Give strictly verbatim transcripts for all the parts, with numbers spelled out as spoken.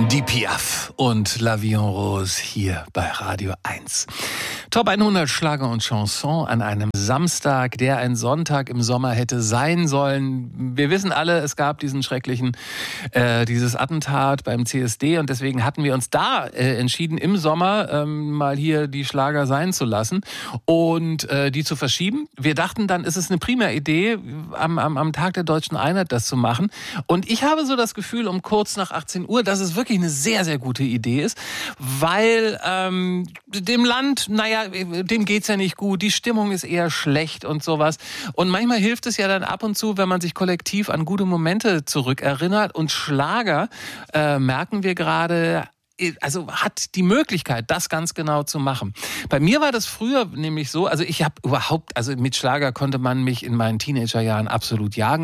Die Piaf und La Vie en Rose hier bei Radio eins. Top hundert Schlager und Chanson an einem Samstag, der ein Sonntag im Sommer hätte sein sollen. Wir wissen alle, es gab diesen schrecklichen, äh, dieses Attentat beim C S D und deswegen hatten wir uns da äh, entschieden, im Sommer ähm, mal hier die Schlager sein zu lassen und äh, die zu verschieben. Wir dachten dann, ist es eine prima Idee, am, am, am Tag der Deutschen Einheit das zu machen. Und ich habe so das Gefühl, um kurz nach achtzehn Uhr, dass es wirklich eine sehr, sehr gute Idee ist, weil ähm, dem Land, naja, dem geht's ja nicht gut, die Stimmung ist eher schlecht und sowas. Und manchmal hilft es ja dann ab und zu, wenn man sich kollektiv an gute Momente zurückerinnert. Und Schlager, äh, merken wir gerade, also hat die Möglichkeit, das ganz genau zu machen. Bei mir war das früher nämlich so, also ich habe überhaupt, also mit Schlager konnte man mich in meinen Teenagerjahren absolut jagen,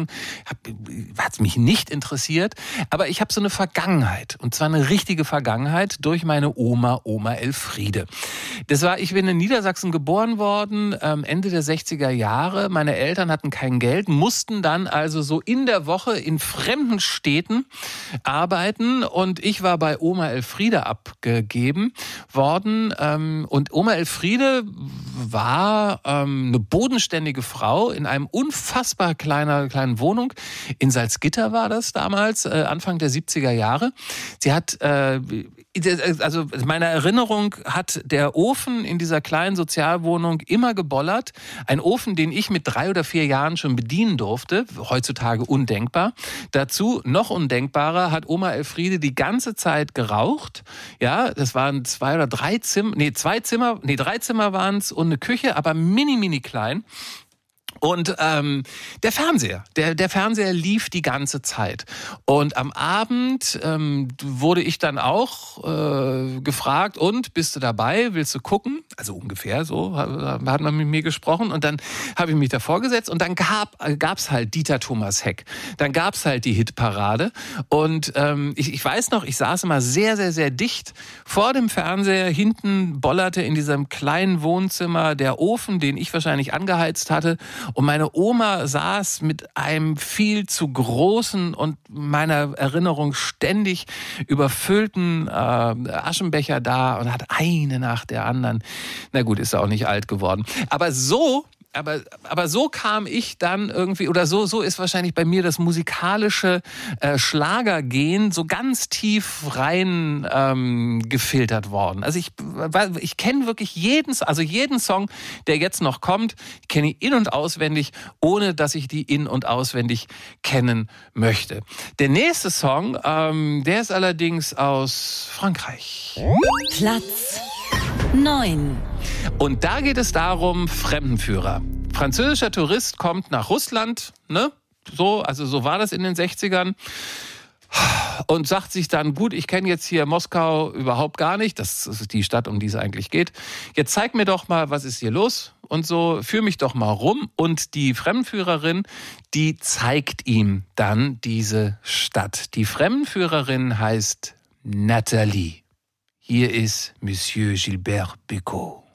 hat es mich nicht interessiert, aber ich habe so eine Vergangenheit, und zwar eine richtige Vergangenheit durch meine Oma, Oma Elfriede. Das war, ich bin in Niedersachsen geboren worden, ähm, Ende der sechziger Jahre. Meine Eltern hatten kein Geld, mussten dann also so in der Woche in fremden Städten arbeiten und ich war bei Oma Elfriede abgegeben worden. Und Oma Elfriede war eine bodenständige Frau in einem unfassbar kleiner, kleinen Wohnung. In Salzgitter war das damals, Anfang der siebziger Jahre. Sie hat, also meiner Erinnerung hat der Ofen in dieser kleinen Sozialwohnung immer gebollert. Ein Ofen, den ich mit drei oder vier Jahren schon bedienen durfte. Heutzutage undenkbar. Dazu, noch undenkbarer, hat Oma Elfriede die ganze Zeit geraucht. Ja, das waren zwei oder drei Zimmer, nee, zwei Zimmer, nee, drei Zimmer waren es und eine Küche, aber mini, mini klein. Und ähm, der Fernseher, der, der Fernseher lief die ganze Zeit. Und am Abend ähm, wurde ich dann auch äh, gefragt, und bist du dabei, willst du gucken? Also ungefähr so hat man mit mir gesprochen. Und dann habe ich mich davor gesetzt und dann gab gab's halt Dieter Thomas Heck. Dann gab's halt die Hitparade. Und ähm, ich, ich weiß noch, ich saß immer sehr, sehr, sehr dicht vor dem Fernseher. Hinten bollerte in diesem kleinen Wohnzimmer der Ofen, den ich wahrscheinlich angeheizt hatte. Und meine Oma saß mit einem viel zu großen und meiner Erinnerung ständig überfüllten äh, Aschenbecher da und hat eine nach der anderen. Na gut, ist auch nicht alt geworden. Aber so... Aber, aber so kam ich dann irgendwie, oder so, so ist wahrscheinlich bei mir das musikalische äh, Schlagergehen so ganz tief rein ähm, gefiltert worden. Also ich, ich kenne wirklich jeden, also jeden Song, der jetzt noch kommt, kenne ich in- und auswendig, ohne dass ich die in- und auswendig kennen möchte. Der nächste Song, ähm, der ist allerdings aus Frankreich. Platz neun. Und da geht es darum, Fremdenführer. Französischer Tourist kommt nach Russland, ne? So, also so war das in den sechzigern. Und sagt sich dann, gut, ich kenne jetzt hier Moskau überhaupt gar nicht. Das ist die Stadt, um die es eigentlich geht. Jetzt zeig mir doch mal, was ist hier los? Und so, führ mich doch mal rum. Und die Fremdenführerin, die zeigt ihm dann diese Stadt. Die Fremdenführerin heißt Nathalie. Hier ist Monsieur Gilbert Bécaud.